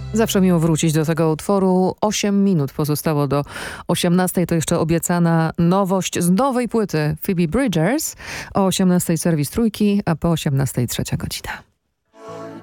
Zawsze miło wrócić do tego utworu. 8 minut pozostało do 18. To jeszcze obiecana nowość z nowej płyty Phoebe Bridgers. O 18 serwis Trójki, a po 18 trzecia godzina.